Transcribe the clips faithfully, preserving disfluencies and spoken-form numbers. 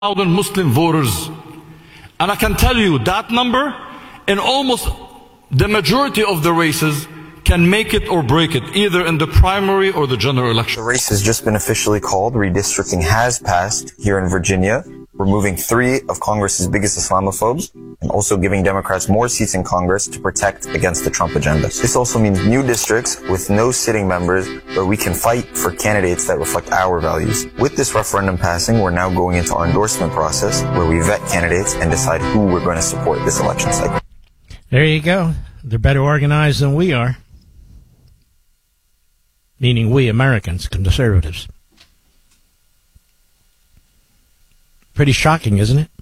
thousand Muslim voters. And I can tell you that number in almost the majority of the races can make it or break it, either in the primary or the general election. The race has just been officially called. Redistricting has passed here in Virginia, removing three of Congress's biggest Islamophobes and also giving Democrats more seats in Congress to protect against the Trump agenda. This also means new districts with no sitting members where we can fight for candidates that reflect our values. With this referendum passing, we're now going into our endorsement process where we vet candidates and decide who we're going to support this election cycle. There you go. They're better organized than we are. Meaning we Americans, conservatives. Pretty shocking, isn't it?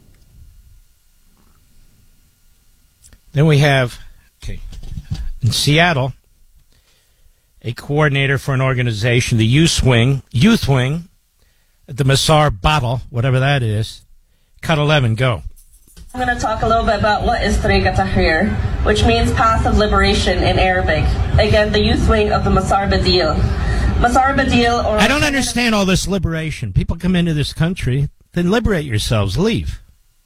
Then we have, okay, in Seattle, a coordinator for an organization, the Youth Wing, Youth Wing, at the Masar Battle, whatever that is. Cut eleven, go. I'm going to talk a little bit about what is Tariq Tahrir, which means path of liberation in Arabic. Again, the youth wing of the Masar Badil. Masar Badil, or... I don't understand all this liberation. People come into this country, then liberate yourselves. Leave.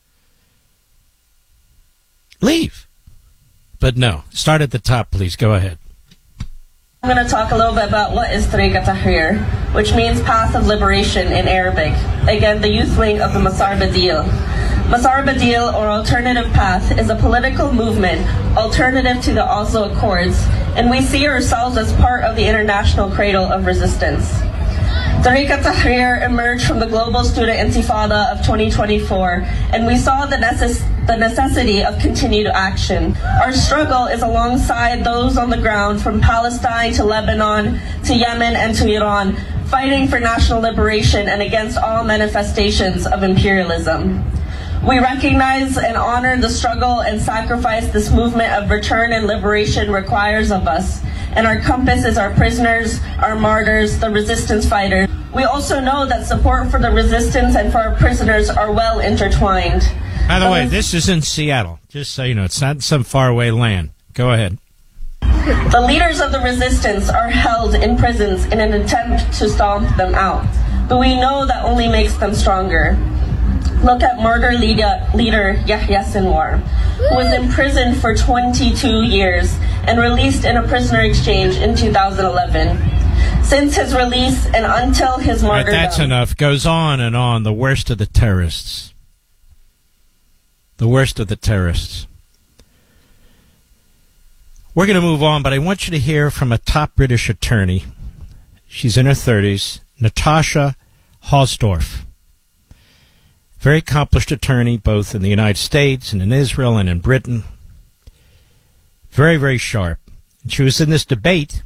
Leave. But no. Start at the top, please. Go ahead. I'm going to talk a little bit about what is Tariq Tahrir, which means path of liberation in Arabic. Again, the youth wing of the Masar Badil. Masar Badil, or Alternative Path, is a political movement alternative to the Oslo Accords, and we see ourselves as part of the international cradle of resistance. Tariq Tahrir emerged from the global student intifada of twenty twenty-four, and we saw the, necess- the necessity of continued action. Our struggle is alongside those on the ground from Palestine to Lebanon to Yemen and to Iran, fighting for national liberation and against all manifestations of imperialism. We recognize and honor the struggle and sacrifice this movement of return and liberation requires of us, and our compass is our prisoners, our martyrs, the resistance fighters. We also know that support for the resistance and for our prisoners are well intertwined. By the um, way, this is in Seattle, just so you know. It's not some faraway land. Go ahead. The leaders of the resistance are held in prisons in an attempt to stomp them out, but we know that only makes them stronger. Look at martyr leader, leader Yahya Sinwar, who was imprisoned for twenty-two years and released in a prisoner exchange in two thousand eleven. Since his release and until his martyrdom... Right, that's enough. Goes on and on. The worst of the terrorists. The worst of the terrorists. We're going to move on, but I want you to hear from a top British attorney. She's in her thirties, Natasha Hausdorff. Very accomplished attorney, both in the United States and in Israel and in Britain. Very, very sharp. And she was in this debate,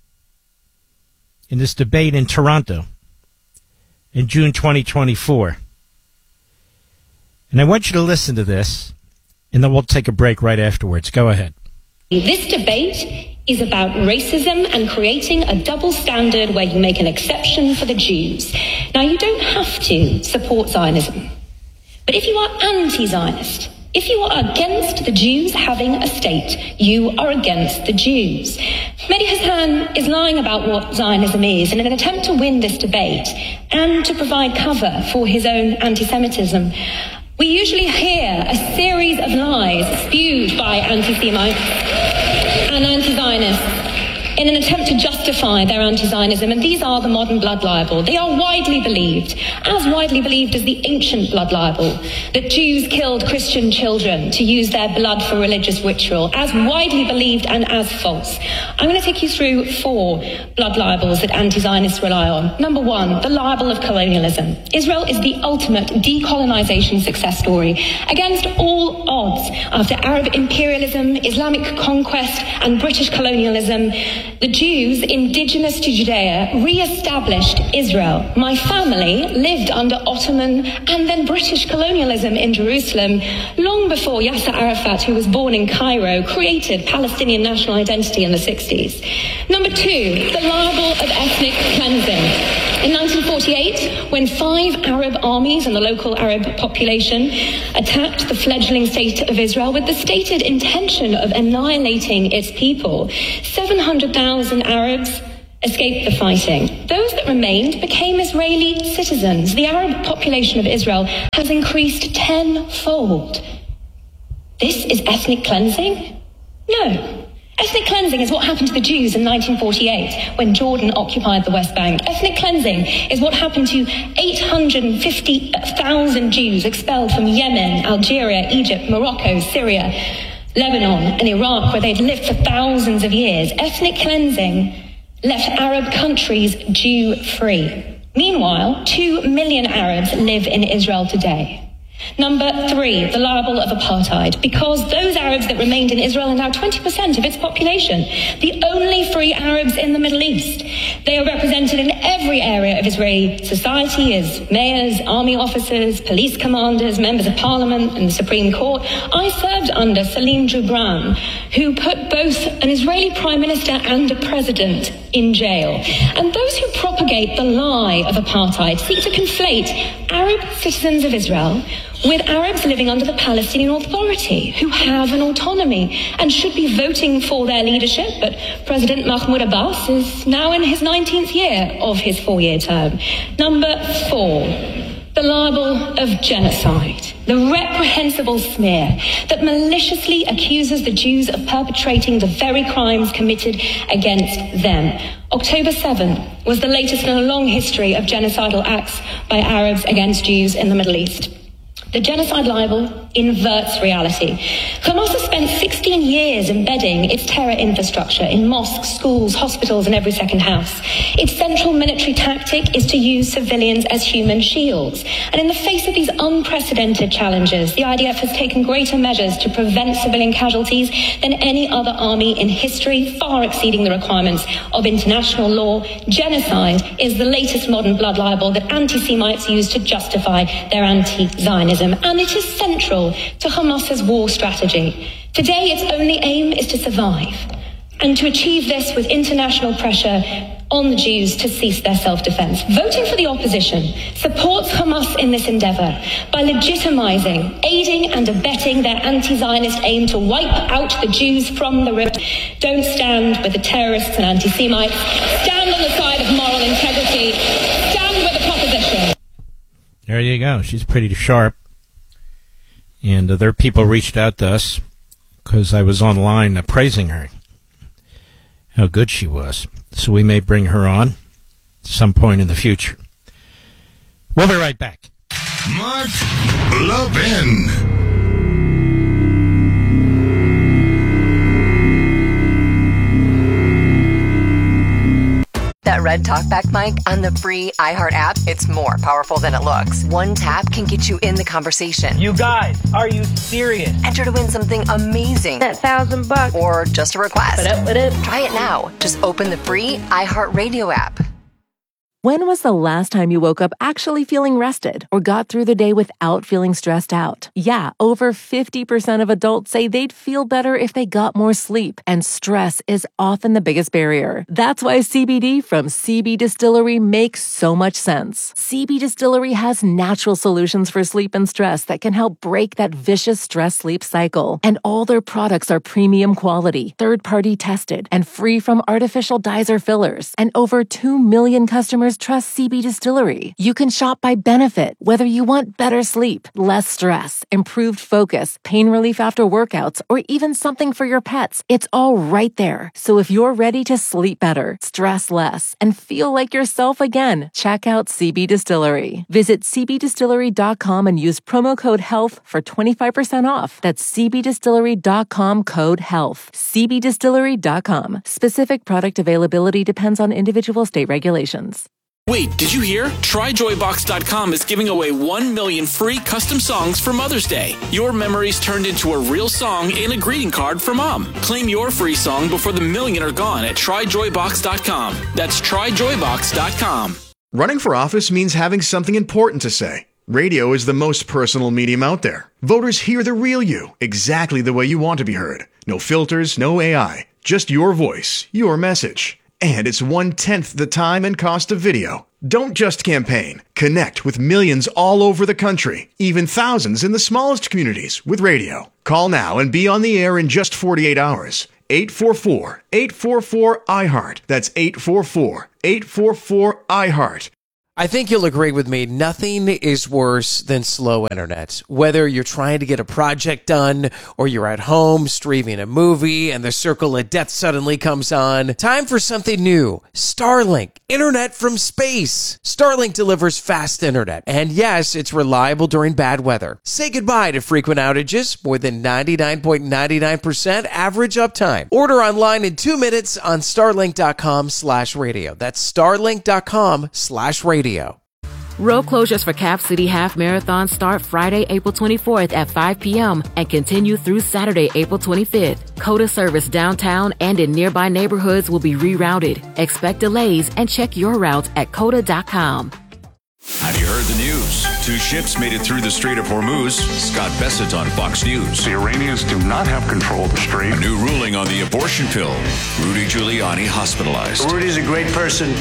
in this debate in Toronto in June twenty twenty-four. And I want you to listen to this, and then we'll take a break right afterwards. Go ahead. This debate is about racism and creating a double standard where you make an exception for the Jews. Now, you don't have to support Zionism. But if you are anti-Zionist, if you are against the Jews having a state, you are against the Jews. Mehdi Hasan is lying about what Zionism is, and in an attempt to win this debate and to provide cover for his own anti-Semitism, we usually hear a series of lies spewed by anti-Semites and anti-Zionists in an attempt to justify their anti-Zionism, and these are the modern blood libel. They are widely believed, as widely believed as the ancient blood libel, that Jews killed Christian children to use their blood for religious ritual, as widely believed and as false. I'm going to take you through four blood libels that anti-Zionists rely on. Number one, the libel of colonialism. Israel is the ultimate decolonization success story. Against all odds, after Arab imperialism, Islamic conquest, and British colonialism, the Jews indigenous to Judea re-established Israel. My family lived under Ottoman and then British colonialism in Jerusalem long before Yasser Arafat, who was born in Cairo, created Palestinian national identity in the sixties. Number two, the libel of ethnic cleansing. In nineteen forty-eight, when five Arab armies and the local Arab population attacked the fledgling state of Israel with the stated intention of annihilating its people, seven hundred thousand Arabs escaped the fighting. Those that remained became Israeli citizens. The Arab population of Israel has increased tenfold. This is ethnic cleansing? No. Ethnic cleansing is what happened to the Jews in nineteen forty-eight when Jordan occupied the West Bank. Ethnic cleansing is what happened to eight hundred fifty thousand Jews expelled from Yemen, Algeria, Egypt, Morocco, Syria, Lebanon, and Iraq, where they'd lived for thousands of years. Ethnic cleansing left Arab countries Jew-free. Meanwhile, two million Arabs live in Israel today. Number three, the libel of apartheid. Because those Arabs that remained in Israel are now twenty percent of its population, the only free Arabs in the Middle East. They are represented in every area of Israeli society as mayors, army officers, police commanders, members of parliament and the Supreme Court. I served under Salim Gibran, who put both an Israeli prime minister and a president in jail. And those who propagate the lie of apartheid seek to conflate Arab citizens of Israel with Arabs living under the Palestinian Authority, who have an autonomy and should be voting for their leadership. But President Mahmoud Abbas is now in his nineteenth year of his four-year term. Number four, the libel of genocide, the reprehensible smear that maliciously accuses the Jews of perpetrating the very crimes committed against them. October seventh was the latest in a long history of genocidal acts by Arabs against Jews in the Middle East. The genocide libel inverts reality. Hamas has spent sixteen years embedding its terror infrastructure in mosques, schools, hospitals, and every second house. Its central military tactic is to use civilians as human shields. And in the face of these unprecedented challenges, the I D F has taken greater measures to prevent civilian casualties than any other army in history, far exceeding the requirements of international law. Genocide is the latest modern blood libel that anti-Semites use to justify their anti-Zionism. And it is central to Hamas's war strategy. Today, its only aim is to survive, and to achieve this with international pressure on the Jews to cease their self-defense. Voting for the opposition supports Hamas in this endeavor by legitimizing, aiding and abetting their anti-Zionist aim to wipe out the Jews from the river. Don't stand with the terrorists and anti-Semites. Stand on the side of moral integrity. Stand with the proposition. There you go. She's pretty sharp. And other people reached out to us because I was online uh, praising her, how good she was. So we may bring her on at some point in the future. We'll be right back. Mark Levin. That red talkback mic on the free iHeart app, it's more powerful than it looks. One tap can get you in the conversation. You guys, are you serious? Enter to win something amazing. That thousand bucks. Or just a request. What up, what up? Try it now. Just open the free iHeart Radio app. When was the last time you woke up actually feeling rested or got through the day without feeling stressed out? Yeah, over fifty percent of adults say they'd feel better if they got more sleep, and stress is often the biggest barrier. That's why C B D from C B Distillery makes so much sense. C B Distillery has natural solutions for sleep and stress that can help break that vicious stress-sleep cycle. And all their products are premium quality, third-party tested, and free from artificial dyes or fillers. And over two million customers trust C B Distillery. You can shop by benefit, whether you want better sleep, less stress, improved focus, pain relief after workouts, or even something for your pets. It's all right there. So if you're ready to sleep better, stress less, and feel like yourself again, check out C B Distillery. Visit c b distillery dot com and use promo code HEALTH for twenty-five percent off. That's c b distillery dot com code HEALTH. c b distillery dot com. Specific product availability depends on individual state regulations. Wait, did you hear? Try joy box dot com is giving away one million free custom songs for Mother's Day. Your memories turned into a real song and a greeting card for Mom. Claim your free song before the million are gone at try joy box dot com. That's try joy box dot com. Running for office means having something important to say. Radio is the most personal medium out there. Voters hear the real you, exactly the way you want to be heard. No filters, no A I, just your voice, your message. And it's one-tenth the time and cost of video. Don't just campaign. Connect with millions all over the country, even thousands in the smallest communities with radio. Call now and be on the air in just forty-eight hours. eight four four, eight four four, I heart. That's eight four four, eight four four, I heart. I think you'll agree with me. Nothing is worse than slow internet. Whether you're trying to get a project done or you're at home streaming a movie and the circle of death suddenly comes on. Time for something new. Starlink. Internet from space. Starlink delivers fast internet. And yes, it's reliable during bad weather. Say goodbye to frequent outages. More than ninety-nine point nine nine percent average uptime. Order online in two minutes on starlink.com slash radio. That's starlink.com slash radio. Road closures for Cap City Half Marathon start Friday, April twenty-fourth at five p.m. and continue through Saturday, April twenty-fifth. COTA service downtown and in nearby neighborhoods will be rerouted. Expect delays and check your routes at cota dot com. Have you heard the news? Two ships made it through the Strait of Hormuz. Scott Bessett on Fox News. The Iranians do not have control of the strait. A new ruling on the abortion pill. Rudy Giuliani hospitalized. Rudy's a great person.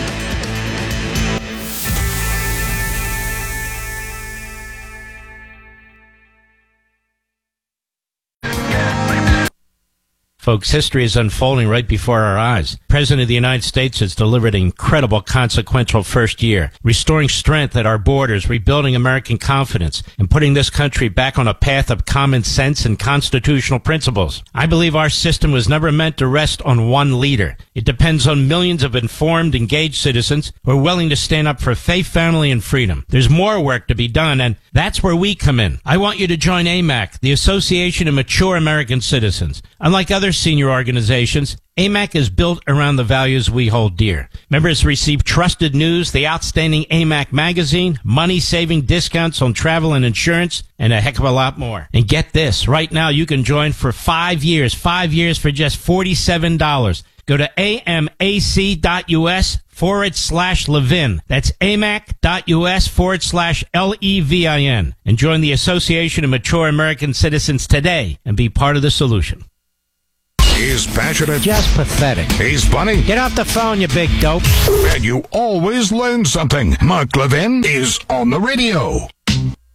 Folks, history is unfolding right before our eyes. The President of the United States has delivered an incredible, consequential first year, restoring strength at our borders, rebuilding American confidence, and putting this country back on a path of common sense and constitutional principles. I believe our system was never meant to rest on one leader. It depends on millions of informed, engaged citizens who are willing to stand up for faith, family, and freedom. There's more work to be done, and that's where we come in. I want you to join A M A C, the Association of Mature American Citizens. Unlike other senior organizations, A M A C is built around the values we hold dear. Members receive trusted news, the outstanding A M A C magazine, money-saving discounts on travel and insurance, and a heck of a lot more. And get this, right now you can join for five years, five years for just forty-seven dollars. Go to amac.us forward slash Levin. That's amac.us forward slash L E V I N. And join the Association of Mature American Citizens today and be part of the solution. He's passionate. Just pathetic. He's funny. Get off the phone, you big dope. And you always learn something. Mark Levin is on the radio.